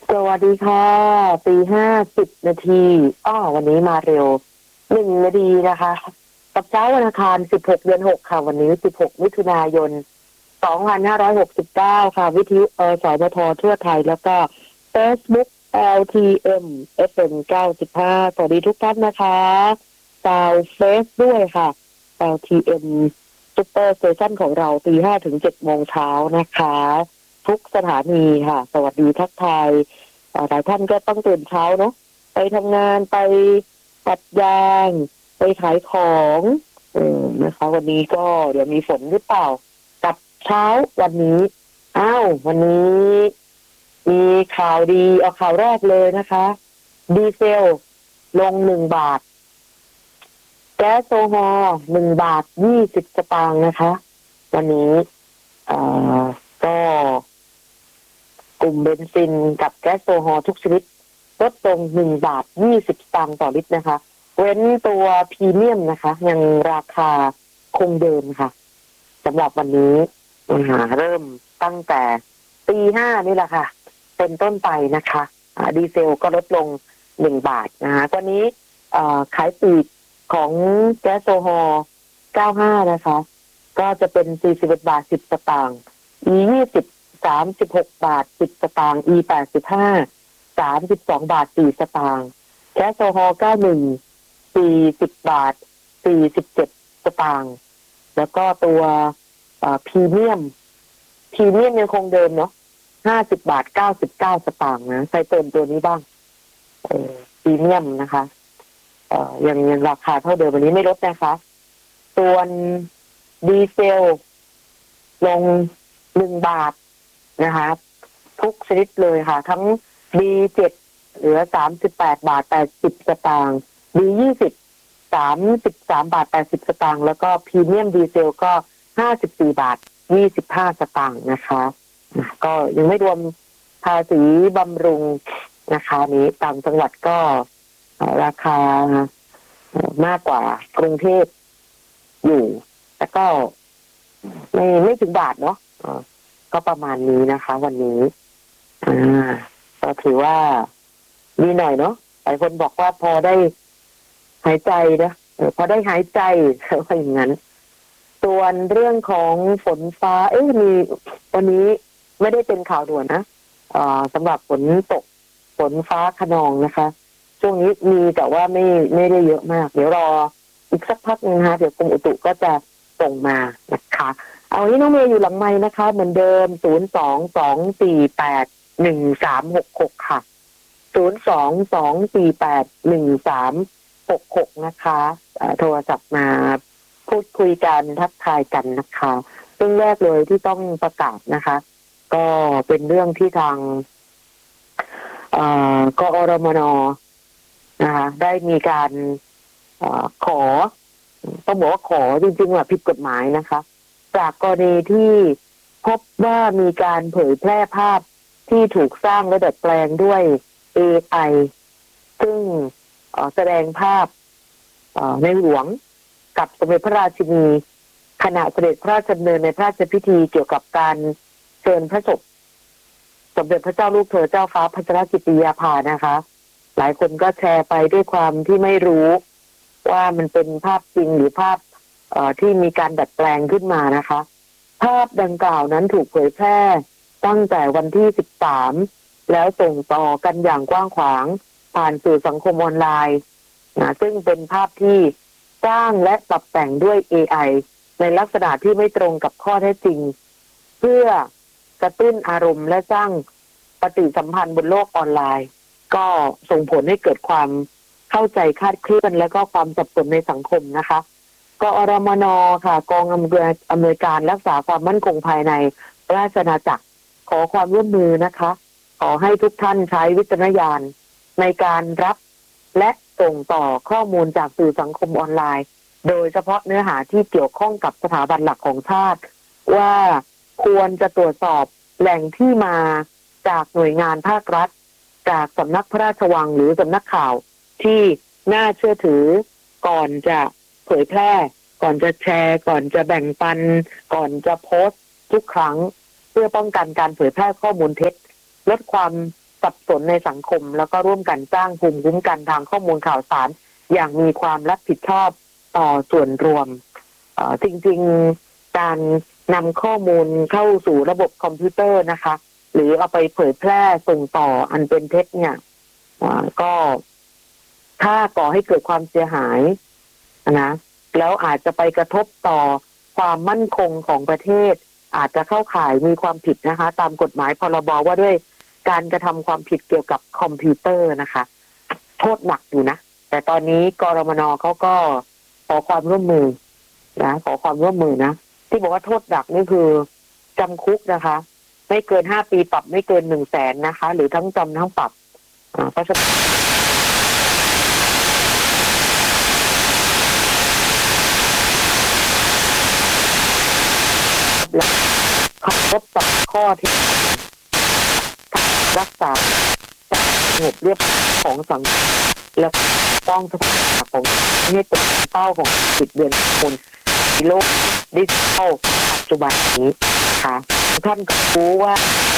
สวัสดีค่ะตี 5 10 นาทีวันนี้มาเร็ว1 นาทีนะคะกับเช้าวันอังคาร16 เดือน 6ค่ะวันนี้16 มิถุนายน2569ค่ะวิทยุสพททั่วไทยแล้วก็ Facebook LTM FM 95สวัสดีทุกท่านนะคะดาวเฟซด้วยค่ะ LTM ซุปเปอร์สเตชันของเราตี 5 ถึง 7 โมงเช้านะคะทุกสถานีค่ะสวัสดีทักทายหลายท่านก็ต้องตื่นเช้าเนาะไปทำงานไปตัดยางไปขายของนะคะวันนี้ก็เดี๋ยวมีฝนหรือเปล่ากับเช้าวันนี้วันนี้มีข่าวดีเอาข่าวแรกเลยนะคะดีเซลลง1 บาทแก๊สโซฮอล์1 บาท 20 สตางค์นะคะวันนี้ก็กลุ่มเบนซินกับแก๊สโซฮอล์ทุกชนิดลดลง1 บาท 20 สตางค์ต่อลิตรนะคะเว้นตัวพรีเมียมนะคะยังราคาคงเดิมค่ะสำหรับวันนี้เริ่มตั้งแต่ตี 5นี่แหละค่ะเป็นต้นไปนะคะดีเซลก็ลดลง1 บาทนะคะตอนนี้ขายปลีกของแก๊สโซฮอล์95นะคะก็จะเป็น41 บาท 10 สตางค์ E20 36 บาท 10 สตางค์ E85 32 บาท 4 สตางค์แก๊สโซฮอล์91 40 บาท 47 สตางค์แล้วก็ตัวพรีเมียมยังคงเดิมเนาะ50 บาท 99 สตางค์นะใส่เติมตัวนี้บ้างพรีเมียมนะคะยังราคาเท่าเดิมวันนี้ไม่ลดนะคะส่วนดีเซลลง1 บาทนะคะทุกชนิดเลยค่ะทั้ง B7 เหลือ38 บาท 80 สตางค์ B20 33 บาท 80 สตางค์แล้วก็พรีเมียมดีเซลก็54 บาท 25 สตางค์นะคะก็ยังไม่รวมภาษีบำรุงนะคะนี้ต่างจังหวัดก็ราคามากกว่ากรุงเทพอยู่แต่ก็ไม่ถึงบาทเนาะก็ประมาณนี้นะคะวันนี้ก็ถือว่าดีหน่อยเนาะหลายคนบอกว่าพอได้หายใจนะพอได้หายใจอะไรอย่างนั้นส่วนเรื่องของฝนฟ้ามีวันนี้ไม่ได้เป็นข่าวด่วนนะสำหรับฝนตกฝนฟ้าคะนองนะคะช่วงนี้มีแต่ว่าไม่ได้เยอะมากเดี๋ยวรออีกสักพักนึงนะคะเดี๋ยวกรมอุตุก็จะส่งมานะคะเอาที่น้องเมย์อยู่หลังไม้นะคะเหมือนเดิม022481366ค่ะ022481366นะคะโทรศัพท์มาพูดคุยกันทักทายกันนะคะเรื่องแรกเลยที่ต้องประกาศนะคะก็เป็นเรื่องที่ทางกอรมนนะคะได้มีการขอต้องบอกว่าขอจริงๆว่าผิดกฎหมายนะคะจากกรณีที่พบว่ามีการเผยแพร่ภาพที่ถูกสร้างและดัดแปลงด้วย AI ซึ่งแสดงภาพในหลวงกับสมเด็จพระราชินีขณะเสด็จพระราชดำเนินในพระราชพิธีเกี่ยวกับการเชิญพระศพสมเด็จพระเจ้าลูกเธอเจ้าฟ้าพัชรกิติยาภานะคะหลายคนก็แชร์ไปด้วยความที่ไม่รู้ว่ามันเป็นภาพจริงหรือภาพที่มีการดัดแปลงขึ้นมานะคะภาพดังกล่าวนั้นถูกเผยแพร่ตั้งแต่วันที่13แล้วส่งต่อกันอย่างกว้างขวางผ่านสื่อสังคมออนไลน์ซึ่งเป็นภาพที่สร้างและปรับแต่งด้วย AI ในลักษณะที่ไม่ตรงกับข้อเท็จจริงเพื่อกระตุ้นอารมณ์และสร้างปฏิสัมพันธ์บนโลกออนไลน์ก็ส่งผลให้เกิดความเข้าใจคลาดเคลื่อนและก็ความสับสนในสังคมนะคะกอรมนค่ะกองอำนวยการรักษาความมั่นคงภายในราชอาณาจักรขอความร่วมมือนะคะขอให้ทุกท่านใช้วิจารณญาณในการรับและส่งต่อข้อมูลจากสื่อสังคมออนไลน์โดยเฉพาะเนื้อหาที่เกี่ยวข้องกับสถาบันหลักของชาติว่าควรจะตรวจสอบแหล่งที่มาจากหน่วยงานภาครัฐจากสำนักพระราชวังหรือสำนักข่าวที่น่าเชื่อถือก่อนจะเผยแพร่ก่อนจะแชร์ก่อนจะแบ่งปันก่อนจะโพสต์ทุกครั้งเพื่อป้องกันการเผยแพร่ข้อมูลเท็จลดความสับสนในสังคมแล้วก็ร่วมกันสร้างภูมิคุ้มกันทางข้อมูลข่าวสารอย่างมีความรับผิดชอบต่อส่วนรวมจริงๆการนำข้อมูลเข้าสู่ระบบคอมพิวเตอร์นะคะหรือเอาไปเผยแพร่ส่งต่ออันเป็นเท็จเนี่ยก็ถ้าก่อให้เกิดความเสียหายนะแล้วอาจจะไปกระทบต่อความมั่นคงของประเทศอาจจะเข้าข่ายมีความผิดนะคะตามกฎหมายพรบว่าด้วยการกระทำความผิดเกี่ยวกับคอมพิวเตอร์นะคะโทษหนักอยู่นะแต่ตอนนี้กรมน.เขาก็ขอความร่วมมือนะขอความร่วมมือนะที่บอกว่าโทษหนักนี่คือจำคุกนะคะไม่เกิน5 ปีปรับไม่เกิน100,000นะคะหรือทั้งจำทั้งปรับเพราะฉะนั้นเคารพต่อข้อที่รักษาสงบเรียบของสังคมและป้องสถานะของให้ตกเป้าของ10 เดือนคนในโลกดิจิทัลปัจจุบันนี้ค่ะท่านก็รู้ว่า